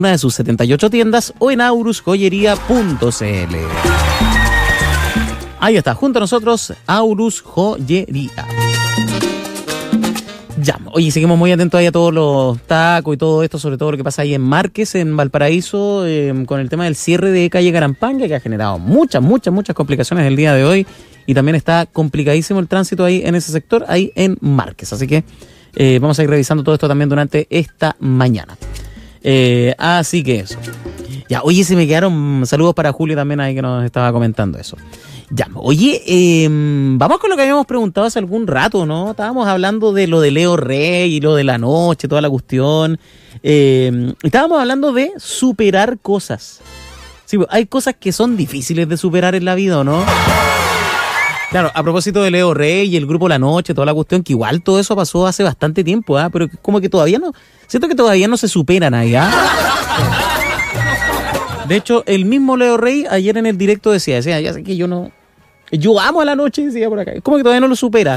una de sus 78 tiendas o en aurusjoyería.cl. Ahí está, junto a nosotros, Aurus Joyería. Ya, oye, seguimos muy atentos ahí a todos los tacos y todo esto, sobre todo lo que pasa ahí en Márquez, en Valparaíso, con el tema del cierre de calle Garampanga, que ha generado muchas complicaciones el día de hoy, y también está complicadísimo el tránsito ahí en ese sector, ahí en Márquez. Así que vamos a ir revisando todo esto también durante esta mañana. Así que eso. Ya, oye, se me quedaron saludos para Julio también ahí que nos estaba comentando eso. Ya, oye, vamos con lo que habíamos preguntado hace algún rato, ¿no? Estábamos hablando de lo de Leo Rey y lo de la noche, toda la cuestión. Estábamos hablando de superar cosas. Sí, hay cosas que son difíciles de superar en la vida, ¿no? Claro, a propósito de Leo Rey y el grupo La Noche, toda la cuestión, que igual todo eso pasó hace bastante tiempo, ¿ah? Pero como que todavía no, siento que todavía no se superan ahí, ¿ah? De hecho, el mismo Leo Rey ayer en el directo decía, ya sé que yo amo a La Noche, decía por acá. Como que todavía no lo supera.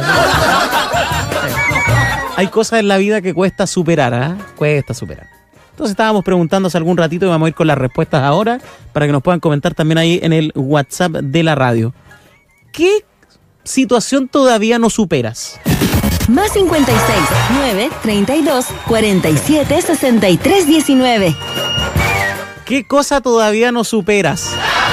Hay cosas en la vida que cuesta superar, ¿ah? Cuesta superar. Entonces estábamos preguntando hace algún ratito y vamos a ir con las respuestas ahora para que nos puedan comentar también ahí en el WhatsApp de la radio. ¿Qué situación todavía no superas? Más 56 9 32 47 63 19. ¿Qué cosa todavía no superas?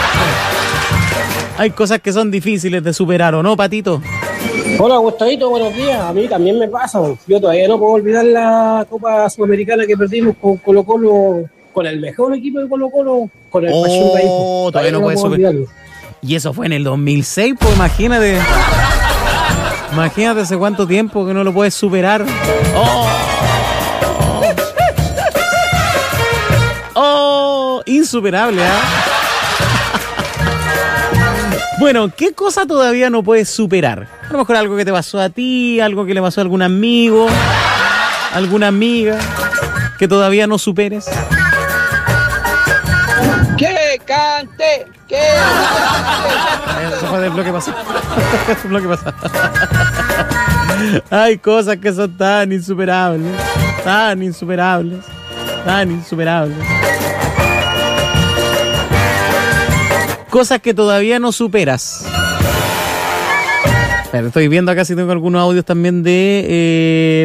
Hay cosas que son difíciles de superar, ¿o no, Patito? Hola, Gustavito, buenos días. A mí también me pasa. Yo todavía no puedo olvidar la Copa Sudamericana que perdimos con Colo-Colo, con el mejor equipo de Colo-Colo, con el Pachuca. Todavía no puedes superar. Y eso fue en el 2006, pues imagínate. Imagínate hace cuánto tiempo que no lo puedes superar. Insuperable, ¿ah? Bueno, ¿qué cosa todavía no puedes superar? A lo mejor algo que te pasó a ti, algo que le pasó a algún amigo, alguna amiga, que todavía no superes. ¡Que cante! ¡Que cante! Eso fue del bloque pasado. Bloque pasado. Hay cosas que son tan insuperables, tan insuperables, tan insuperables. Cosas que todavía no superas. Pero estoy viendo acá si tengo algunos audios también de...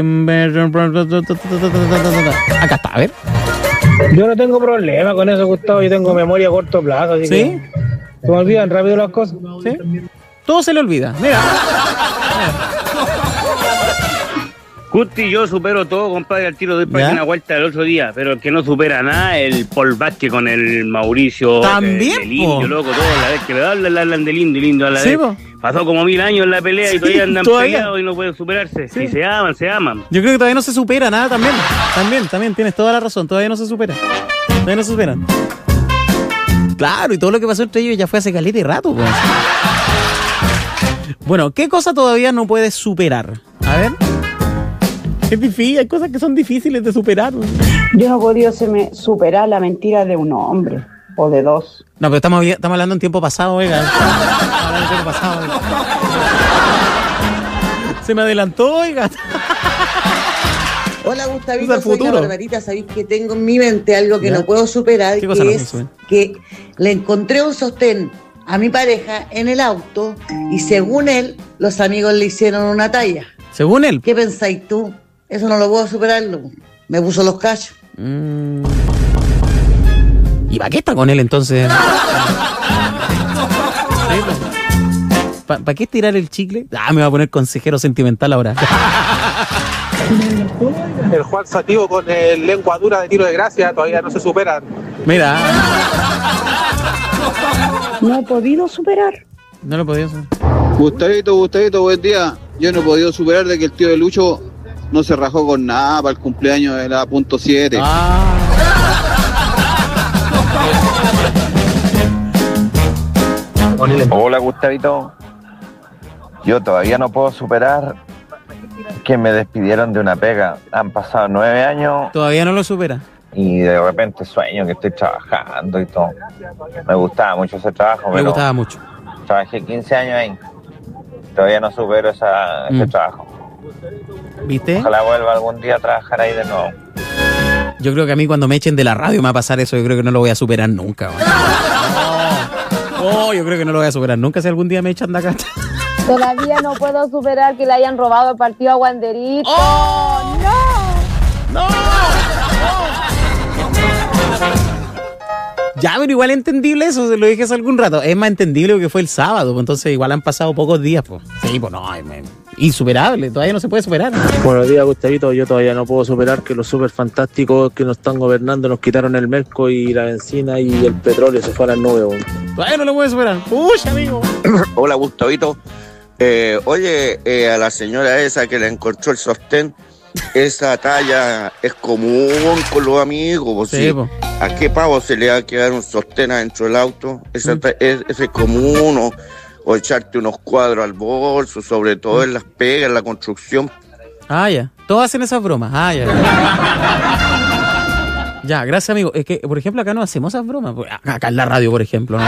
Acá está, a ver. Yo no tengo problema con eso, Gustavo. Yo tengo memoria a corto plazo, así que se me olvidan rápido las cosas. ¿Sí? Todo se le olvida. Mira. Gusti, yo supero todo, compadre, al tiro doy para una vuelta el otro día, pero el que no supera nada es el Paul Vázquez con el Mauricio. También, el Indio, loco, todo, la vez que le hablan del Indio a la vez. Pasó como 1000 años en la pelea y todavía andan peleados y no pueden superarse. Sí. Si se aman. Yo creo que todavía no se supera nada también, tienes toda la razón, todavía no se supera. Todavía no se superan. Claro, y todo lo que pasó entre ellos ya fue hace caleta y rato, pues. Bueno, ¿qué cosa todavía no puedes superar? A ver. Es difícil, hay cosas que son difíciles de superar. Yo no he podido superar la mentira de un hombre o de dos. No, pero estamos hablando en tiempo pasado, oiga. En tiempo pasado, oiga. Se me adelantó, oiga. Hola, Gustavito, soy la Barbarita. Sabéis que tengo en mi mente algo que no puedo superar, que es que le encontré un sostén a mi pareja en el auto y según él, los amigos le hicieron una talla. ¿Según él? ¿Qué pensáis tú? Eso no lo puedo superarlo. Me puso los cachos. ¿Y para qué está con él entonces? ¿Para qué estirar el chicle? Me va a poner consejero sentimental ahora. El Juan Sativo con el lengua dura de tiro de gracia todavía no se superan. Mira. No he podido superar. No lo he podido superar. Gustavito, buen día. Yo no he podido superar de que el tío de Lucho no se rajó con nada para el cumpleaños de la .7. Hola, Gustavito. Yo todavía no puedo superar que me despidieron de una pega. Han pasado 9 años. ¿Todavía no lo supera? Y de repente sueño que estoy trabajando y todo. Me gustaba mucho ese trabajo. Me gustaba mucho. Trabajé 15 años ahí. Todavía no supero ese trabajo. ¿Viste? Ojalá vuelva algún día a trabajar ahí de nuevo. Yo creo que a mí cuando me echen de la radio me va a pasar eso. Yo creo que no lo voy a superar nunca. Yo creo que no lo voy a superar nunca si algún día me echan de acá. Todavía no puedo superar que le hayan robado el partido a Wanderito. ¡Oh! ¡No! Ya, pero igual es entendible eso, se lo dije hace algún rato. Es más entendible porque fue el sábado, pues entonces igual han pasado pocos días, pues. Sí, pues no, insuperable, todavía no se puede superar. Buenos días, Gustavito. Yo todavía no puedo superar que los super fantásticos que nos están gobernando nos quitaron el merco y la benzina y el petróleo, se fue a las nubes. Todavía no lo puede superar. ¡Uy, amigo! Hola, Gustavito. Oye, a la señora esa que le encontró el sostén, esa talla es común con los amigos. Sí, ¿a qué pavo se le va a quedar un sostén adentro del auto? Ese es común, o echarte unos cuadros al bolso, sobre todo en las pegas, en la construcción. Ya. Todos hacen esas bromas. Ya. Ya, gracias, amigo. Es que, por ejemplo, acá no hacemos esas bromas. Acá en la radio, por ejemplo.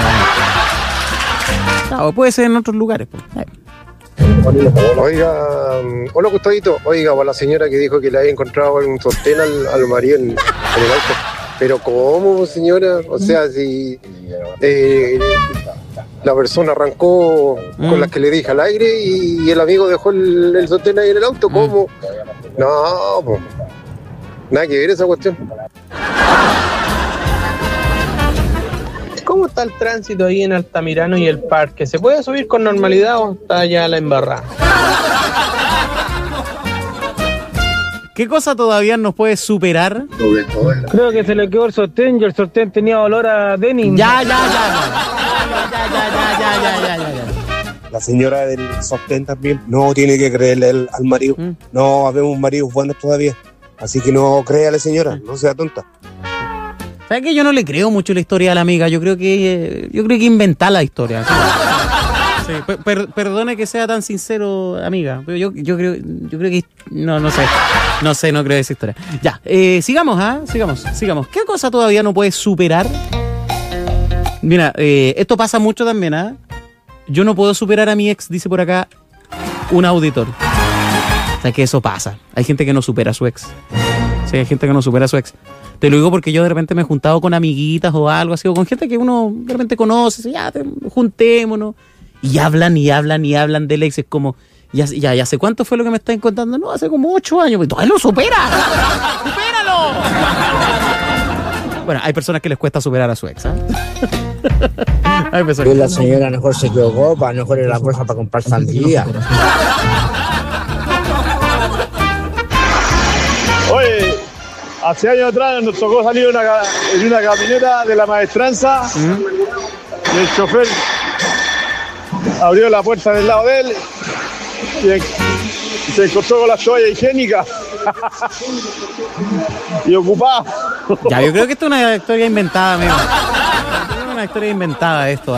No, puede ser en otros lugares. Pues. Oiga, hola Gustavito. Oiga, o la señora que dijo que le había encontrado un sostén al marido en el auto. Pero ¿cómo, señora? O sea, si la persona arrancó con las que le dije al aire y el amigo dejó el sostén ahí en el auto, ¿cómo? No, pues, nada que ver esa cuestión. ¿Cómo está el tránsito ahí en Altamirano y el parque? ¿Se puede subir con normalidad o está ya la embarrada? ¿Qué cosa todavía nos puede superar? Creo que se le quedó el sostén y el sostén tenía olor a denim. Ya. La señora del sostén también no tiene que creerle al marido. No habemos maridos buenos todavía. Así que no créale, señora, no sea tonta. ¿Sabes que yo no le creo mucho la historia a la amiga? Yo creo que inventa la historia. Sí, perdone que sea tan sincero, amiga. Pero yo creo que no sé. No creo esa historia. Ya, sigamos. ¿Qué cosa todavía no puedes superar? Mira, esto pasa mucho también, Yo no puedo superar a mi ex, dice por acá un auditor. O sea, que eso pasa. Hay gente que no supera a su ex. Sí, hay gente que no supera a su ex. Te lo digo porque yo de repente me he juntado con amiguitas o algo así, o con gente que uno de repente conoce, ya, juntémonos. Y hablan del ex. Es como, ya, ¿hace cuánto fue lo que me están contando? No, hace como 8 años. Pues todavía lo supera. ¡Supéralo! Bueno, hay personas que les cuesta superar a su ex, Hay personas que la señora mejor se equivocó, para mejor era la fuerza para comprar sandía. Oye, hace años atrás nos tocó salir en una camioneta de la maestranza y el chofer abrió la puerta del lado de él y se encontró con la toalla higiénica y ocupado. Ya, yo creo que esto es una historia inventada, amigo. Es una historia inventada esto,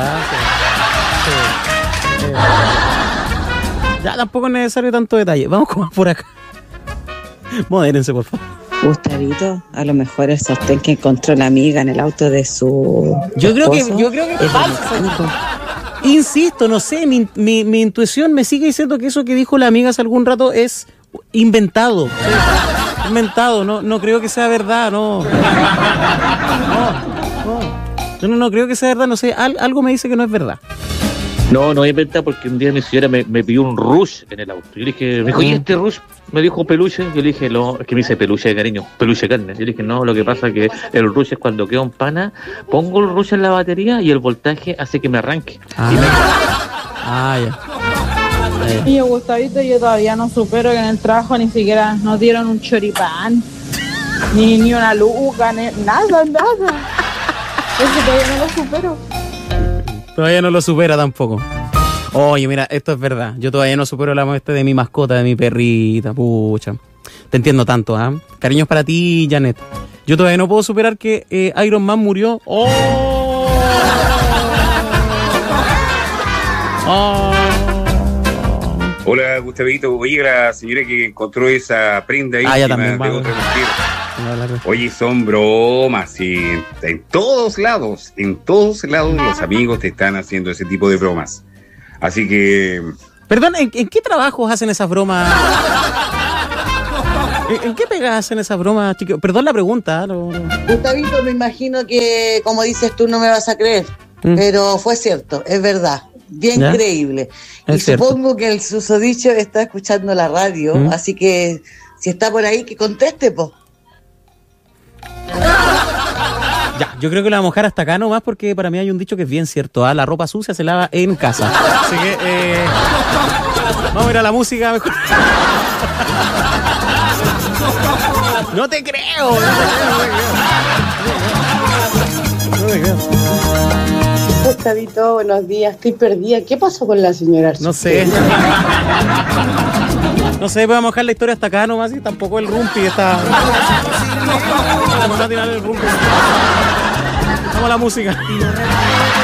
Sí. Ya, tampoco es necesario tanto detalle. Vamos como por acá. Modérense, por favor. Gustavito, a lo mejor el sostén que encontró la amiga en el auto de su Yo creo que es falso. Insisto, no sé, mi intuición me sigue diciendo que eso que dijo la amiga hace algún rato es inventado. Sí, inventado, no creo que sea verdad, no. Yo no creo que sea verdad, no sé, algo me dice que no es verdad. No es verdad, porque un día mi señora me pidió un rush en el auto. Yo le dije, me dijo, ¿y este rush? Me dijo peluche. Yo le dije, no, es que me dice peluche de cariño, peluche de carne. Yo le dije, no, lo que pasa es que el rush es cuando queda un pana, pongo el rush en la batería y el voltaje hace que me arranque. Ya. Y yo, Gustavito, yo todavía no supero que en el trabajo ni siquiera nos dieron un choripán, ni una luca, nada. Eso todavía no lo supero. Todavía no lo supera tampoco. Oye, mira, esto es verdad. Yo todavía no supero la muerte de mi mascota, de mi perrita, pucha. Te entiendo tanto, Cariños para ti, Janet. Yo todavía no puedo superar que Iron Man murió. Hola, Gustavito. Oye, la señora que encontró esa prenda íntima de otra mujer. Oye, son bromas, y en todos lados los amigos te están haciendo ese tipo de bromas. Así que... Perdón, ¿en qué trabajos hacen esas bromas? ¿En qué pegas hacen esas bromas, chicos? Perdón la pregunta. Gustavito, me imagino que, como dices tú, no me vas a creer, pero fue cierto, es verdad. Bien ¿Ya? creíble. Es y cierto. supongo que el susodicho está escuchando la radio, así que si está por ahí, que conteste, po. Ya, yo creo que la vamos a mojar hasta acá nomás porque para mí hay un dicho que es bien cierto. La ropa sucia se lava en casa. Así que vamos a ir a la música mejor. No te creo. Gustavito, buenos días. Estoy perdida. ¿Qué pasó con la señora Arzúa? No sé. No sé, vamos a mojar la historia hasta acá nomás y tampoco el rumpi está. Vamos a tirar el rumpi. Vamos a la música.